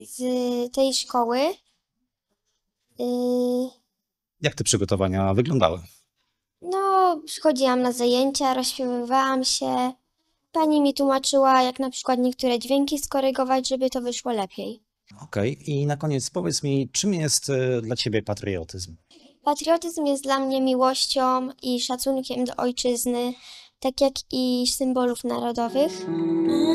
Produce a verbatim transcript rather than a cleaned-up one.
z tej szkoły. Y, Jak te przygotowania wyglądały? No, przychodziłam na zajęcia, rozśpiewywałam się. Pani mi tłumaczyła, jak na przykład niektóre dźwięki skorygować, żeby to wyszło lepiej. Okej, i na koniec powiedz mi, czym jest e, dla ciebie patriotyzm? Patriotyzm jest dla mnie miłością i szacunkiem do ojczyzny, tak jak i symbolów narodowych.